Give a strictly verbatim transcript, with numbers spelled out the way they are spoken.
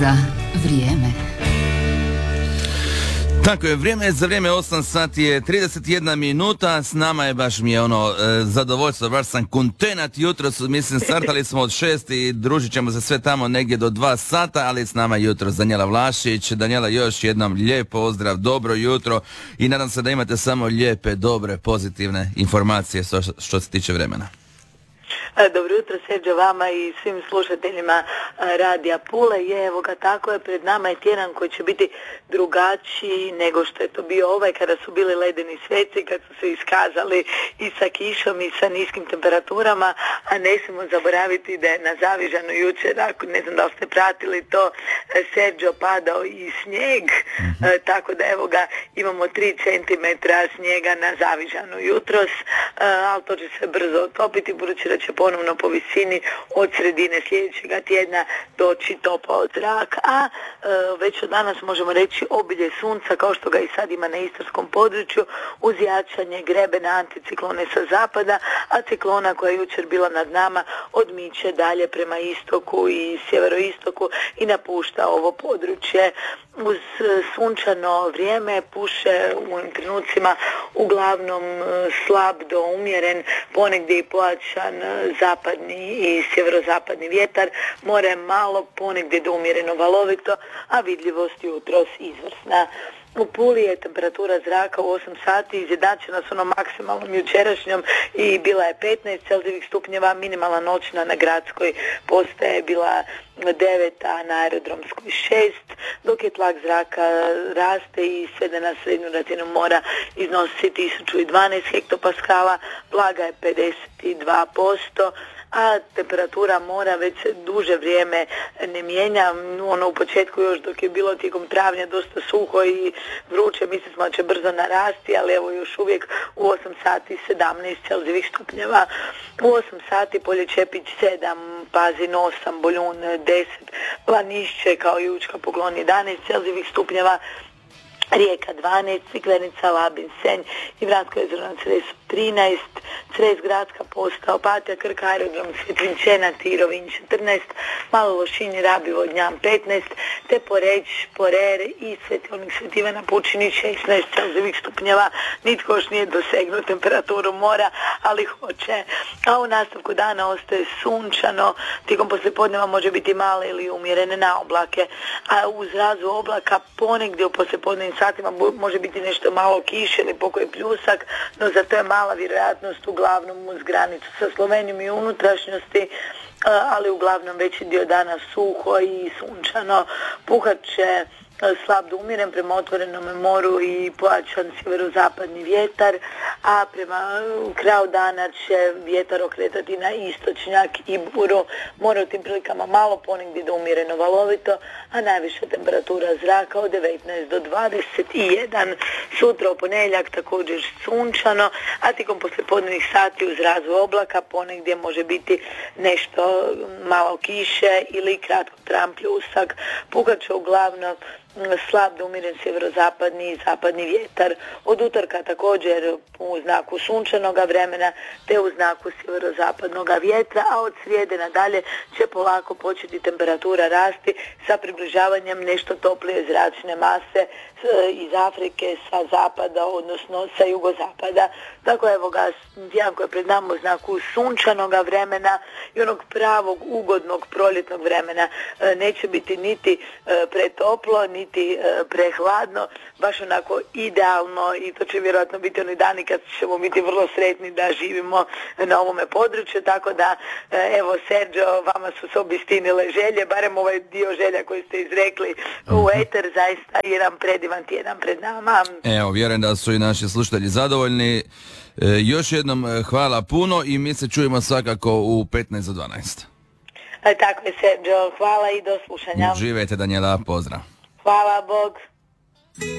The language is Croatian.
za vrijeme. Tako je, vrijeme je za vrijeme osam sati je trideset jedna minuta, s nama je baš mi je ono e, zadovoljstvo, baš sam kontenat jutros, mislim startali smo od šest i družit ćemo se sve tamo negdje do dva sata, ali s nama je jutros Danijela Vlašić. Danijela, još jednom lijep pozdrav, dobro jutro i nadam se da imate samo lijepe, dobre, pozitivne informacije što, što se tiče vremena. Dobro jutro Serđo, vama i svim slušateljima Radija Pule. Je, evo ga, tako je, pred nama je tjedan koji će biti drugačiji nego što je to bio ovaj kada su bili ledeni sveci, kad su se iskazali i sa kišom i sa niskim temperaturama, a ne smijemo zaboraviti da je na Zavižanu jučer, ako ne znam da li ste pratili to, Serđo, padao i snijeg, mm-hmm. e, tako da evo ga, imamo tri centimetra snijega na Zavižanu jutros, e, ali to će se brzo otopiti, budući da će ponovno po visini od sredine sljedećega tjedna doći topao zrak, a e, već od danas možemo reći obilje sunca kao što ga i sad ima na istarskom području uz jačanje grebena anticiklone sa zapada, a ciklona koja je jučer bila nad nama odmiče dalje prema istoku i sjeveroistoku i napušta ovo područje. Uz sunčano vrijeme puše u ovim trenucima uglavnom slab do umjeren, ponegdje i pojačan zapadni i sjeverozapadni vjetar, more je malo, ponegdje do umjereno valovito, a vidljivost jutros izvrsna. U Puli je temperatura zraka u osam sati izjednačena s onom maksimalnom jučerašnjom i bila je petnaest celzijevih stupnjeva, minimalna noćna na gradskoj postaje bila devet, a na aerodromskoj šest, dok je tlak zraka raste i svede na srednju razinu mora iznosi tisuću dvanaest hektopaskala, vlaga je pedeset dva posto, a temperatura mora već duže vrijeme ne mijenja. Ono u početku još dok je bilo tijekom travnja dosta suho i vruće, mislim smo da će brzo narasti, ali evo još uvijek u osam sati sedamnaest celzijevih stupnjeva. U osam sati Polje Čepić sedam, Pazin osam, Boljun deset, Lanišće kao i Učka Poglon jedanaest celzijevih stupnjeva, Rijeka dvanaest, Crikvenica, Labin, Senj i Vransko jezero na Cresu trinaest, Cres gradska posta, Opatija, Krk, aerodrom Svjetrinčena, Tirovinj četrnaest, Malo Lošinj, Rabi, Vodnjan petnaest, te Poreć, Porer i Svetionik Sveti Ivana Pučini šesnaest celzijevih stupnjeva. Nitko još nije dosegnuo temperaturu mora, ali hoće. A u nastavku dana ostaje sunčano, tijekom poslijepodneva može biti male ili umjerene na oblake, a uz razu oblaka ponegdje u poslijepodnevnim satima može biti nešto malo kiše ili pokoji pljusak, no za to je mala vjerojatnost uglavnom uz granicu sa Slovenijom i unutrašnjosti, ali uglavnom veći dio dana suho i sunčano. Puhat će slab do umjeren prema otvorenom moru i pojačan sjeverozapadni vjetar, a prema kraju dana će vjetar okretati na istočnjak i buru. More u tim prilikama malo, ponegdje do umjereno valovito, a najviša temperatura zraka od devetnaest do dvadeset jedan. Sutra u ponedjeljak također sunčano, a tijekom poslijepodnevnih sati uz razvoj oblaka ponegdje može biti nešto malo kiše ili kratko tram pljusak. Puhat će uglavnom slab do umjeren sjeverozapadni i zapadni vjetar. Od utorka također u znaku sunčanoga vremena te u znaku sjeverozapadnog vjetra, a od srijede nadalje će polako početi temperatura rasti sa približavanjem nešto toplije zračne mase iz Afrike sa zapada, odnosno sa jugozapada. Tako evo ga, tjedan koji je pred nama u znaku sunčanoga vremena i onog pravog ugodnog proljetnog vremena. Neće biti niti pretoplo, niti prehladno, baš onako idealno, i to će vjerojatno biti oni dani kad ćemo biti vrlo sretni da živimo na ovome području, tako da evo Serđo, vama su se obistinile želje, barem ovaj dio želja koji ste izrekli u eter, zaista jedan predivan tjedan pred nama. Evo, vjerujem da su i naši slušatelji zadovoljni. E, još jednom hvala puno i mi se čujemo svakako u petnaest do dvanaest. E, tako je Serđo, hvala i do slušanja. Živjete Danijela, pozdrav. Hvala, Bog.